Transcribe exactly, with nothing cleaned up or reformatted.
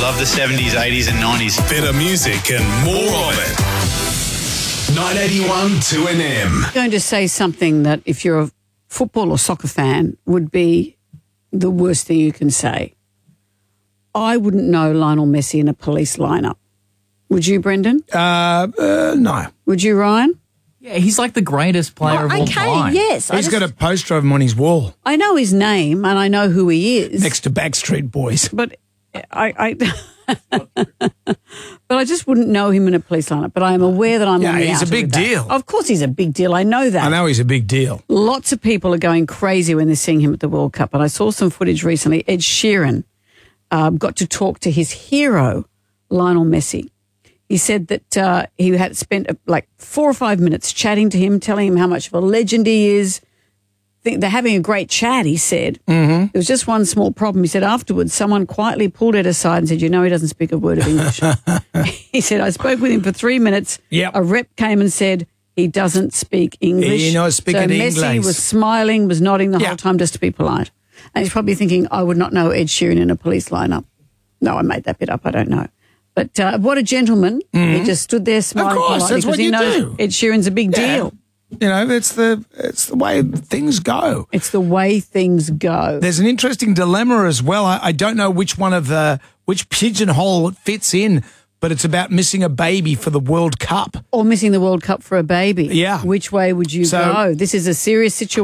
Love the seventies, eighties and nineties. Better music and more of it. nine eighty-one two N M. I'm going to say something that if you're a football or soccer fan would be the worst thing you can say. I wouldn't know Lionel Messi in a police lineup. Would you, Brendan? Uh, uh, no. Would you, Ryan? Yeah, he's like the greatest player of all okay, time. yes. I He's just- got a poster of him on his wall I know his name and I know who he is. next to Backstreet Boys. But I, I but I just wouldn't know him in a police lineup. But I am aware that I'm Yeah, on the he's a outer big with that. deal. Of course, he's a big deal. I know that. I know he's a big deal. Lots of people are going crazy when they're seeing him at the World Cup. And I saw some footage recently. Ed Sheeran um, got to talk to his hero, Lionel Messi. He said that uh, he had spent uh, like four or five minutes chatting to him, telling him how much of a legend he is. Think they're having a great chat, he said. Mm-hmm. There was just one small problem. He said afterwards someone quietly pulled Ed aside and said, you know, he doesn't speak a word of English. He said, I spoke with him for three minutes. Yep. A rep came and said, he doesn't speak English. He knows speak so English. Messi was smiling, was nodding the Yeah. whole time just to be polite. And he's probably thinking, I would not know Ed Sheeran in a police lineup. No, I made that bit up. I don't know. But uh, what a gentleman. He just stood there smiling course, politely that's what because he you knows do. Ed Sheeran's a big Yeah. deal. You know, that's the it's the way things go. It's the way things go. There's an interesting dilemma as well. I, I don't know which one of the which pigeonhole it fits in, but it's about missing a baby for the World Cup. Or missing the World Cup for a baby. Yeah. Which way would you So- go? This is a serious situation.